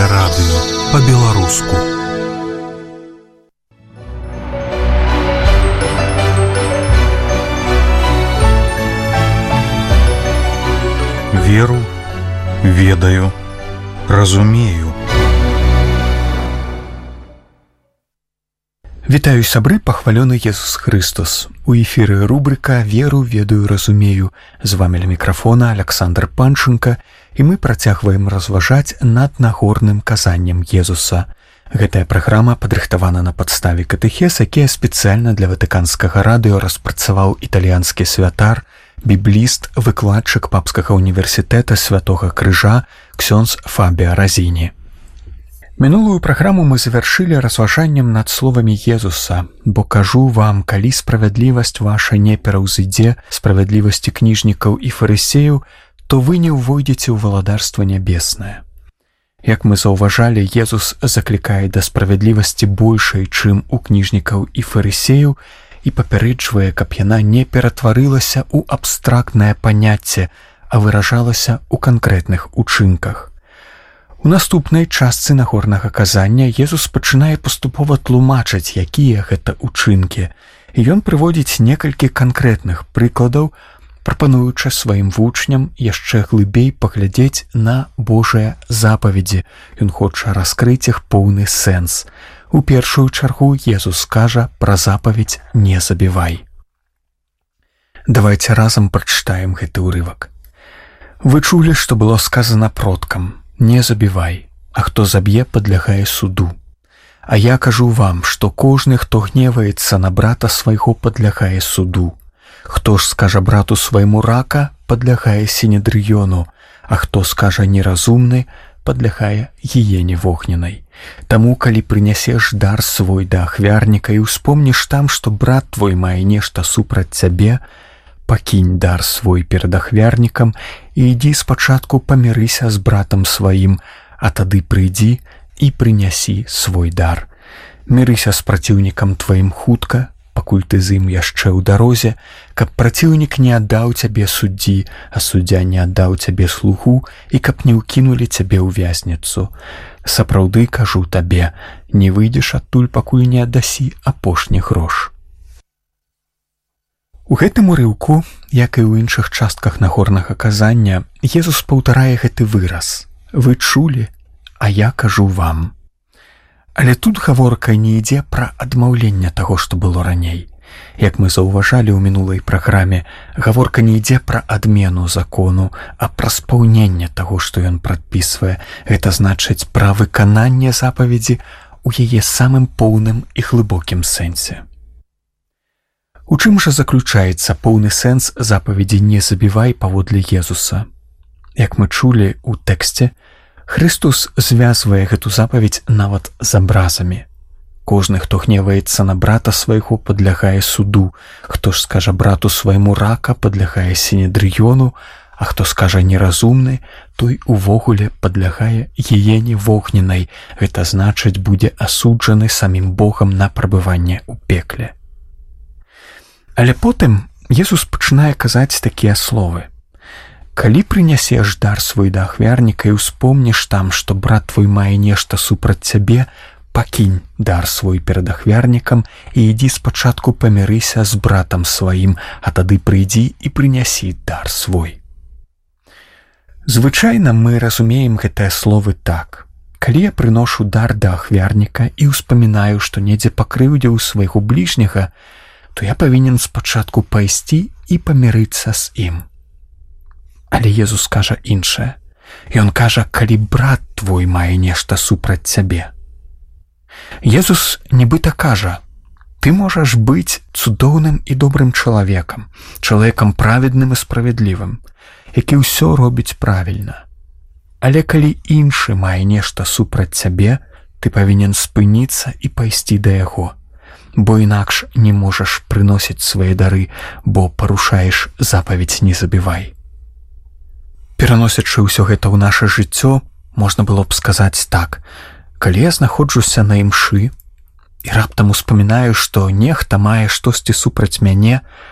Рускае радыё па-беларуску. Веру, ведаю, разумею. Вітаю, сябры, пахвалёны Езус Христос. У эфіры рубрыка «Веру, ведаю, разумею». З вамі ля мікрафона Александр Панченко, і мы працягваем разважаць над нагорным казаннем Езуса. Гэтая праграма падрыхтавана на падставе катэхез, якія спецыяльна для Ватыканскага радыё распрацаваў італьянскі святар, бібліст, выкладчык папскага універсітэта Святога Крыжа ксёндз Фабіа Разіні. Мінулую праграму мы завяршылі разважаннем над словамі Езуса, бо кажу вам, калі справядлівасць ваша не пераўзыдзе справядлівасці кніжнікаў і фарысеяў, то вы не ўвойдзеце ў валадарства нябеснае. Як мы заўважалі, Езус заклікае да справядлівасці большай, чым у кніжнікаў і фарысеяў, і папярэджвае, каб яна не ператварылася ў абстрактнае паняцце, а выражалася ў канкрэтных учынках. У наступнай частцы нагорнага казання Езус пачынае паступова тлумачыць, якія гэта учынкі, і ён прыводзіць некалькі канкрэтных прыкладаў, прапануючы сваім вучням яшчэ глыбей паглядзець на Божыя запаведзі. Ён хоча раскрыць іх поўны сэнс. У першую чаргу Езус кажа пра запаведь «Не забівай». Давайце разам прачытаем гэты ўрывак. Вы чулі, што было сказана продкам: «Не забівай, а хто заб'е, падлягае суду. А я кажу вам, што кожны, хто гневаецца на брата свайго, падлягае суду. Хто ж скажа брату свайму рака, падлягае сінедрыёну, а хто скажа неразумны, падлягае гіене вогненнай. Таму, калі прынясеш дар свой да ахвярніка і ўспомніш там, што брат твой мае нешта супраць цябе, пакінь дар свой перад ахвярнікам і ідзі спачатку памірыся з братам сваім, а тады прыйдзі і прынясі свой дар. Мірыся з праціўнікам тваім хутка, пакуль ты з ім яшчэ ў дарозе, каб праціўнік не аддаў цябе суддзі, а суддзя не аддаў цябе слугу, і каб не ўкінулі цябе ў вязніцу. Сапраўды кажу табе, не выйдзеш адтуль, пакуль не аддасі апошні грош». У гэтым урыўку, як і ў іншых частках нагорнага казання, Езус паўтарае гэты выраз: «Вы чулі, а я кажу вам». Але тут гаворка не ідзе пра адмаўленне таго, што было раней. Як мы заўважалі ў минулай праграме, гаворка не ідзе пра адмену закону, а пра спаўненне таго, што ён прадпісвае. Гэта значыць пра выкананне запаведзі ў яе самым поўным і глыбокім сэнсе. У чым жа заключаецца поўны сэнс запаведзі «Не забівай» паводле Езуса? Як мы чулі ў тэксце, Христус звязвае гэту запаведь нават з абразамі. Кожны, хто гневаецца на брата свайго, падлягае суду. Хто ж скажа брату свайму рака, падлягае сінедрыёну, а хто скажа неразумны, той увогуле падлягае гіене вогненай. Гэта значыць, будзе асуджаны самім Богам на прабыванне ў пекле. Але потым Езус пачынае казаць такія словы: «Калі прынясеш дар свой да ахвярніка і ўспомніш там, што брат твой мае нешта супраць цябе, пакінь дар свой перад ахвярнікам і ідзі спачатку памірыся з братам сваім, а тады прыйдзі і прынясі дар свой». Звычайна мы разумеем гэтыя словы так: калі я прыношу дар да ахвярніка і ўспамінаю, што недзе пакрыўдзіў свайго бліжняга, то я павінен спачатку пайсці і памірыцца з ім. Але Езус кажа іншае. Ён кажа, калі брат твой мае нешта супраць цябе. Езус нібыта кажа: ты можаш быць цудоўным і добрым чалавекам, чалавекам праведным і справядлівым, які ўсё робіць правільна. Але калі іншы мае нешта супраць цябе, ты павінен спыніцца і пайсці да яго, бо інакш не можаш прыносіць свае дары, бо парушаеш запаведь «Не забівай». Пераносячы ўсё гэта ў наша жыццё, можна было б сказаць так: калі я знаходжуся на імшы і раптам успамінаю, што нехта мае штосьці супраць мяне,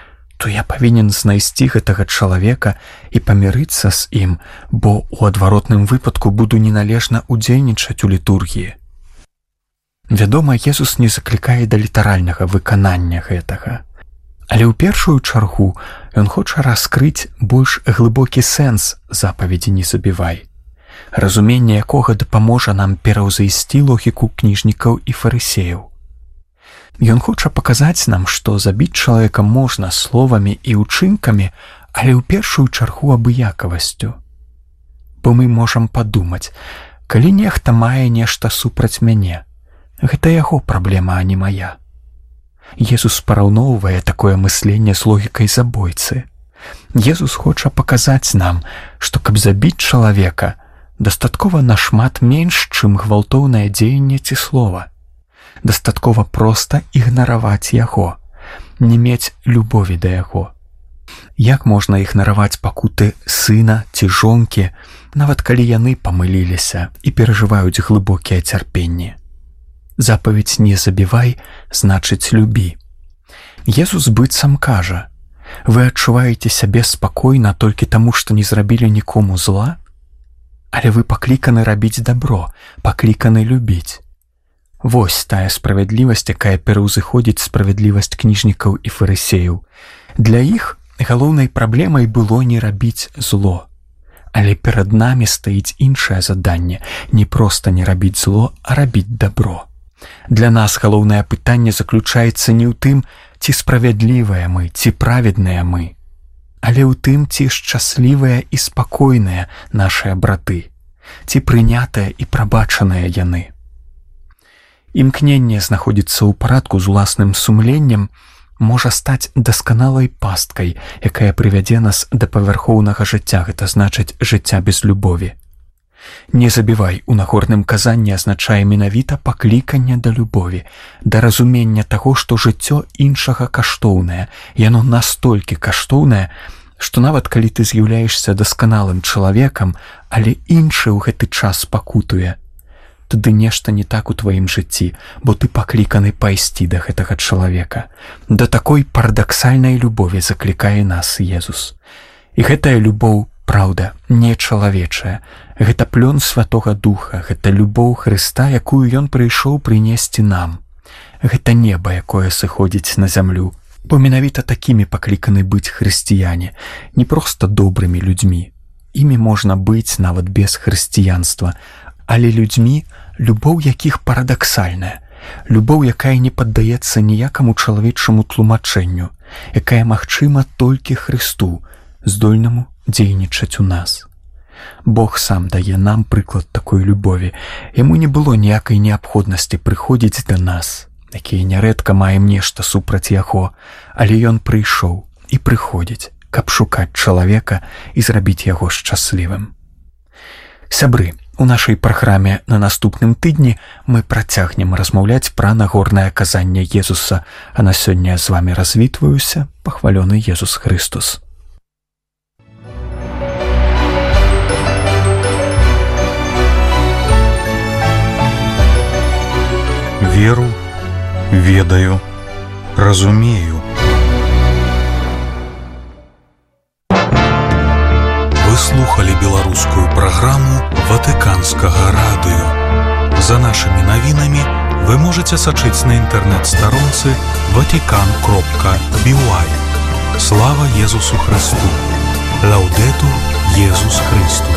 то я павінен знайсці гэтага чалавека і памірыцца з ім, бо ў адваротным выпадку буду неналежна ўдзельнічаць у літургіі. Вядома, Езус не заклікае да літаральнага выканання гэтага. Але ў першую чаргу ён хоча раскрыць больш глыбокі сэнс запаведзі «Не забівай», разуменне якога дапаможа нам пераўзайсці логіку кніжнікаў і фарысеяў. Ён хоча паказаць нам, што забіць чалавека можна словамі і ўчынкамі, але ў першую чаргу абыякавасцю. Бо мы можам падумаць, калі нехта мае нешта супраць мяне, гэта яго праблема, а не мая. Езус параўноўвае такое мысленне з логікай забойцы. Езус хоча паказаць нам, што каб забіць чалавека, дастаткова нашмат менш, чым гвалтоўнае дзеянне ці слова. Дастаткова проста ігнараваць яго, не мець любові да яго. Як можна ігнараваць пакуты сына ці жонкі, нават калі яны памыліліся і перажываюць глыбокія цярпенні? Запаведь «Не забівай» значыць «любі». Езус быццам кажа: вы адчуваеце сябе спакойна толькі таму, што не зрабілі нікому зла? Але вы пакліканы рабіць дабро, пакліканы любіць. Вось тая справядлівасць, якая пераўзыходзіць справядлівасць кніжнікаў і фарысеяў. Для іх галоўнай праблемай было не рабіць зло. Але перад намі стаіць іншае заданне – не проста не рабіць зло, а рабіць дабро. Для нас галоўнае пытанне заключаецца не ў тым, ці справядлівыя мы, ці праведныя мы, але ў тым, ці шчаслівыя і спакойныя нашыя браты, ці прынятыя і прабачаныя яны. Імкненне знаходзіцца ў парадку з уласным сумленнем можа стаць дасканалай пасткай, якая прывядзе нас да павярхоўнага жыцця, гэта значыць жыцця без любові. «Не забівай» у нагорным казанні азначае менавіта пакліканне да любові, да разумення таго, што жыццё іншага каштоўнае, яно настолькі каштоўнае, што нават калі ты з'яўляешся дасканалым чалавекам, але іншы ў гэты час пакутуе, тады нешта не так у тваім жыцці, бо ты пакліканы пайсці да гэтага чалавека. Да такой парадаксальнай любові заклікае нас Езус. І гэтая любоў, праўда, не чалавечая. Гэта плён Святога Духа, гэта любоў Хрыста, якую ён прыйшоў прынесці нам. Гэта неба, якое сыходзіць на зямлю. Бо менавіта такімі пакліканы быць хрысціяне, не проста добрымі людзьмі. Імі можна быць нават без хрысціянства, але людзьмі, любоў якіх парадаксальная, любоў, якая не паддаецца ніякаму чалавечаму тлумачэнню, якая магчыма толькі Хрысту, здольнаму дзейнічаць у нас. Бог сам дае нам прыклад такой любові. Яму не было ніякай неабходнасці прыходзіць да нас, якія нярэдка маем нешта супраць яго, але ён прыйшоў і прыходзіць, каб шукаць чалавека і зрабіць яго шчаслівым. Сябры, у нашай праграме на наступным тыдні мы працягнем размаўляць пра нагорнае казанне Езуса, а на сёння з вамі развітваюся, пахвалёны Езус Хрыстус. Веру, ведаю, разумею. Вы слухали беларускую праграму Ватыканскага радыё. За нашымі навінамі вы можаце сачыць на інтэрнэт-старонцы vatican.by. Слава Езусу Хрысту! Лаўдэтур Езус Христос!